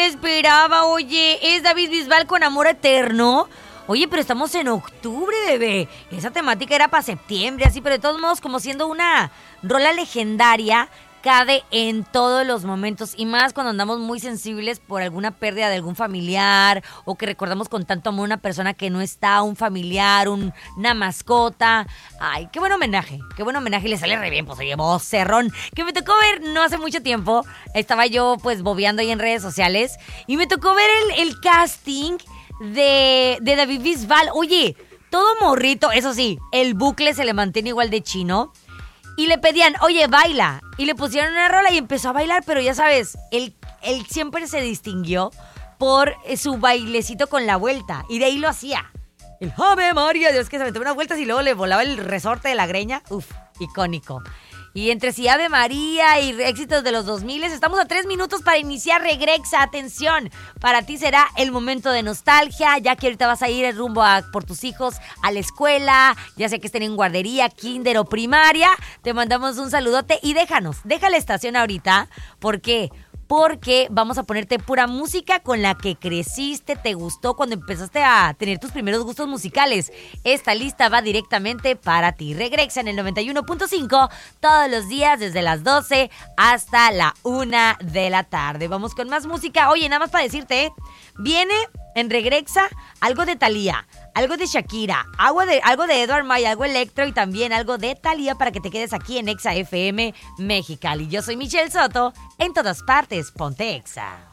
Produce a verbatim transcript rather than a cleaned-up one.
Esperaba, oye, es David Bisbal con Amor Eterno. Oye, pero estamos en octubre, bebé. Esa temática era para septiembre, así, pero de todos modos, como siendo una rola legendaria, cabe en todos los momentos, y más cuando andamos muy sensibles por alguna pérdida de algún familiar, o que recordamos con tanto amor una persona que no está, un familiar, un, una mascota. Ay, qué buen homenaje, qué buen homenaje, y le sale re bien, pues oye, vocerrón, que me tocó ver no hace mucho tiempo. Estaba yo pues bobeando ahí en redes sociales, y me tocó ver el, el casting de, de David Bisbal. Oye, todo morrito, eso sí, el bucle se le mantiene igual de chino. Y le pedían, oye, baila. Y le pusieron una rola y empezó a bailar. Pero ya sabes, él, él siempre se distinguió por su bailecito con la vuelta. Y de ahí lo hacía. El Ave María, Dios, que se metió unas vueltas y luego le volaba el resorte de la greña. Uf, icónico. Y entre sí, Ave María y éxitos de los dos mil, estamos a tres minutos para iniciar Regrexa. Atención, para ti será el momento de nostalgia, ya que ahorita vas a ir rumbo a, por tus hijos a la escuela, ya sea que estén en guardería, kinder o primaria. Te mandamos un saludote y déjanos, deja la estación ahorita. ¿Por qué? Porque vamos a ponerte pura música con la que creciste, te gustó cuando empezaste a tener tus primeros gustos musicales. Esta lista va directamente para ti. Regresa en el noventa y uno punto cinco todos los días desde las doce hasta la una de la tarde. Vamos con más música. Oye, nada más para decirte, ¿eh? Viene en Regrexa algo de Thalía, algo de Shakira, algo de, algo de Edward Maya, algo electro y también algo de Thalía para que te quedes aquí en Exa F M Mexicali. Yo soy Michelle Soto, en todas partes, ponte Exa.